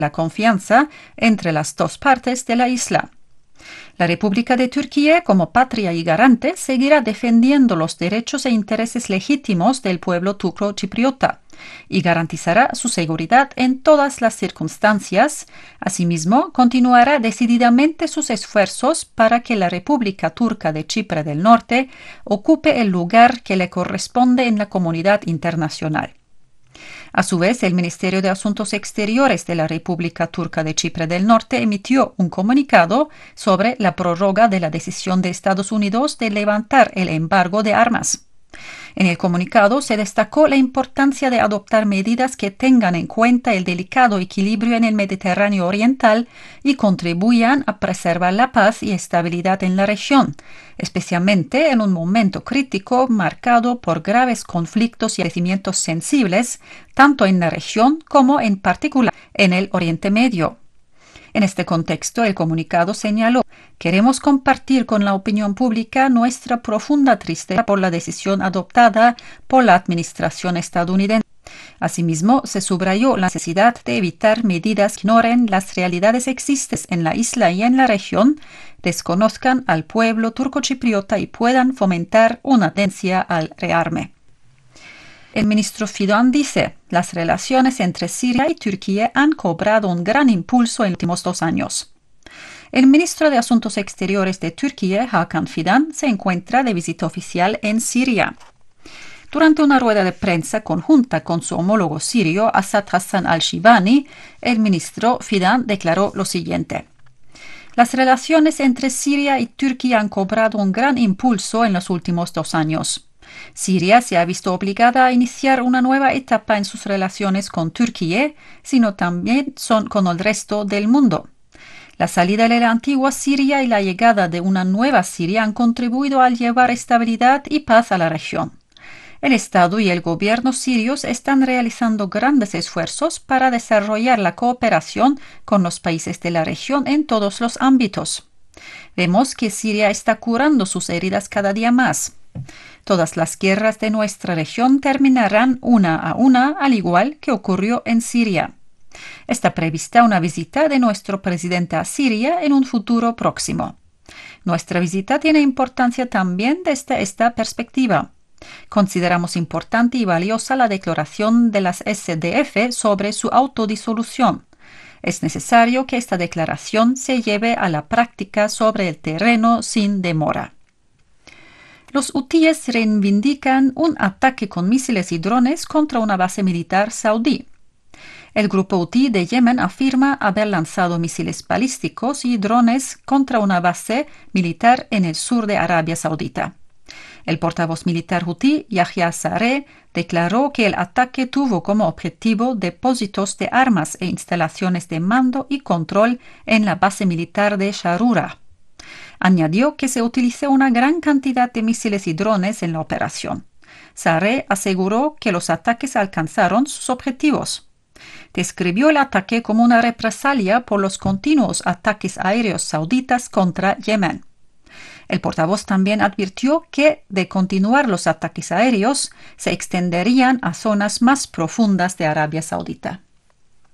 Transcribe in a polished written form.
la confianza entre las dos partes de la isla. La República de Turquía, como patria y garante, seguirá defendiendo los derechos e intereses legítimos del pueblo turco-chipriota y garantizará su seguridad en todas las circunstancias. Asimismo, continuará decididamente sus esfuerzos para que la República Turca de Chipre del Norte ocupe el lugar que le corresponde en la comunidad internacional. A su vez, el Ministerio de Asuntos Exteriores de la República Turca de Chipre del Norte emitió un comunicado sobre la prórroga de la decisión de Estados Unidos de levantar el embargo de armas. En el comunicado se destacó la importancia de adoptar medidas que tengan en cuenta el delicado equilibrio en el Mediterráneo Oriental y contribuyan a preservar la paz y estabilidad en la región, especialmente en un momento crítico marcado por graves conflictos y acontecimientos sensibles, tanto en la región como en particular en el Oriente Medio. En este contexto, el comunicado señaló: queremos compartir con la opinión pública nuestra profunda tristeza por la decisión adoptada por la administración estadounidense. Asimismo, se subrayó la necesidad de evitar medidas que ignoren las realidades existentes en la isla y en la región, desconozcan al pueblo turcochipriota y puedan fomentar una tendencia al rearme. El ministro Fidan dice: las relaciones entre Siria y Turquía han cobrado un gran impulso en los últimos 2 años. El ministro de Asuntos Exteriores de Turquía, Hakan Fidan, se encuentra de visita oficial en Siria. Durante una rueda de prensa conjunta con su homólogo sirio, Asad Hassan al-Shibani, el ministro Fidan declaró lo siguiente: las relaciones entre Siria y Turquía han cobrado un gran impulso en los últimos 2 años. Siria se ha visto obligada a iniciar una nueva etapa en sus relaciones con Turquía, sino también con el resto del mundo. La salida de la antigua Siria y la llegada de una nueva Siria han contribuido a llevar estabilidad y paz a la región. El Estado y el gobierno sirios están realizando grandes esfuerzos para desarrollar la cooperación con los países de la región en todos los ámbitos. Vemos que Siria está curando sus heridas cada día más. Todas las guerras de nuestra región terminarán una a una, al igual que ocurrió en Siria. Está prevista una visita de nuestro presidente a Siria en un futuro próximo. Nuestra visita tiene importancia también desde esta perspectiva. Consideramos importante y valiosa la declaración de las SDF sobre su autodisolución. Es necesario que esta declaración se lleve a la práctica sobre el terreno sin demora. Los hutíes reivindican un ataque con misiles y drones contra una base militar saudí. El grupo hutí de Yemen afirma haber lanzado misiles balísticos y drones contra una base militar en el sur de Arabia Saudita. El portavoz militar hutí, Yahya Saree, declaró que el ataque tuvo como objetivo depósitos de armas e instalaciones de mando y control en la base militar de Sharura. Añadió que se utilizó una gran cantidad de misiles y drones en la operación. Saree aseguró que los ataques alcanzaron sus objetivos. Describió el ataque como una represalia por los continuos ataques aéreos sauditas contra Yemen. El portavoz también advirtió que, de continuar los ataques aéreos, se extenderían a zonas más profundas de Arabia Saudita.